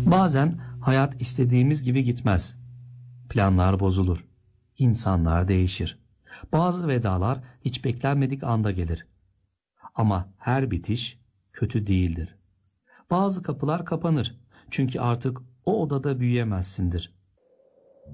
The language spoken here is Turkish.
Bazen hayat istediğimiz gibi gitmez. Planlar bozulur. İnsanlar değişir. Bazı vedalar hiç beklenmedik anda gelir. Ama her bitiş kötü değildir. Bazı kapılar kapanır. Çünkü artık o odada büyüyemezsindir.